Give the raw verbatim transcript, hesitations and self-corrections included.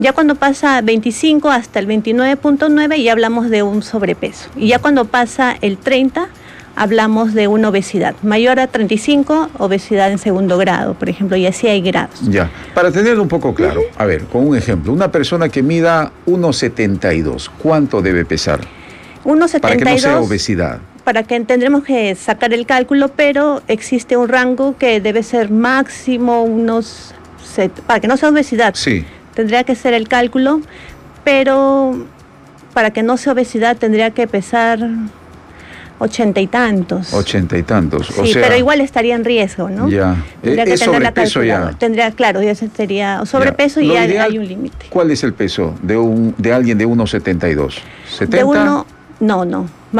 Ya cuando pasa veinticinco hasta el veintinueve punto nueve ya hablamos de un sobrepeso. Y ya cuando pasa el treinta, hablamos de una obesidad. Mayor a treinta y cinco, obesidad en segundo grado, por ejemplo, y así hay grados. Ya, para tenerlo un poco claro, a ver, con un ejemplo, una persona que mida uno setenta y dos, ¿cuánto debe pesar? uno setenta y dos, para que no sea obesidad. Para que tendremos que sacar el cálculo, pero existe un rango que debe ser máximo unos... Para que no sea obesidad. Sí. Tendría que ser el cálculo, pero para que no sea obesidad tendría que pesar ochenta y tantos. Ochenta y tantos. Sí, o sea, pero igual estaría en riesgo, ¿no? Ya. Tendría que es tener la sobrepeso ya. Tendría, claro, ya sería sobrepeso ya. y hay, ideal, hay un límite. ¿Cuál es el peso de un de alguien de uno setenta y dos? ¿setenta? De uno, no, no.